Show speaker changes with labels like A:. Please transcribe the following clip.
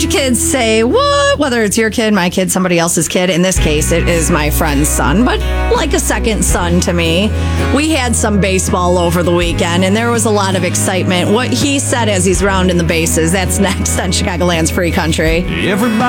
A: kids say, what? Whether it's your kid, my kid, somebody else's kid. In this case, it is my friend's son, but like a second son to me. We had some baseball over the weekend, and there was a lot of excitement. What he said as he's rounding the bases, that's next on Chicagoland's Free Country.
B: Everybody